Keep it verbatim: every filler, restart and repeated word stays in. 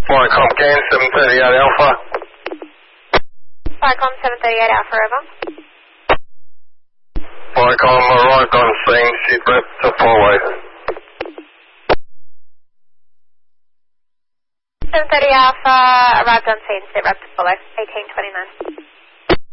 Viacom Can seven thirty-eight Alpha. Viacom seven thirty-eight Alpha, over. Viacom arrived on scene, she'd rep to four-way. seven thirty Alpha arrived on scene, sit rep to follow, eighteen twenty-nine.